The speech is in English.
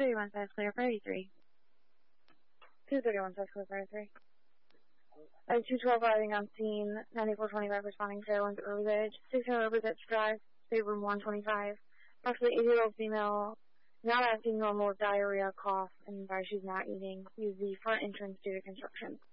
231 says clear priority 3. 231 says clear priority 3. 212 arriving on scene, 9425 responding to Fairwinds Urban Edge, 600 Riverside Drive, state room 125. Approximately 80-year-old female, not acting normal with diarrhea, cough, and she's not eating. Use the front entrance due to construction.